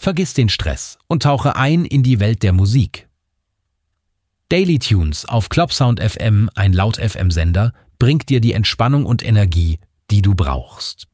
Vergiss den Stress und tauche ein in die Welt der Musik. Daily Tunes auf Clubsound FM, ein Laut-FM-Sender, bringt dir die Entspannung und Energie, die du brauchst.